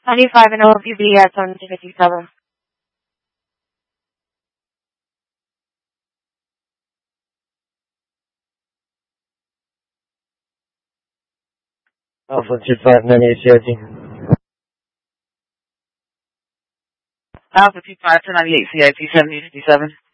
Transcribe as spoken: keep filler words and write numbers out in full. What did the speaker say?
ninety-five and O P B at seventy fifty-seven. Alpha two five nine eight C I T. Alpha two five two nine eight C I T seventy fifty-seven.